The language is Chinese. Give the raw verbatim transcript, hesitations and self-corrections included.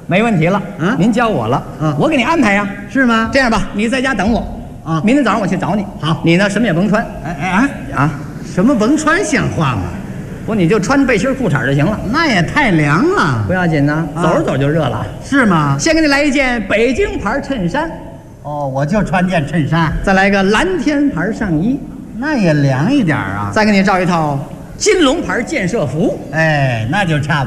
没问题了。 嗯您教我了， 嗯我给你安排呀。 是吗？ 这样吧，你在家等我啊明天早上我去找你。 好你呢什么也甭穿哎哎哎， 啊， 什么甭穿像话吗？ 不你就穿背心裤衩就行了， 那也太凉了， 不要紧呐， 啊走着走就热了。 是吗？ 先给你来一件北京牌衬衫， 哦，我就穿件衬衫， 再来个蓝天牌上衣， 那也凉一点啊。 再给你照一套金龙牌建设服。 哎，那就差不多。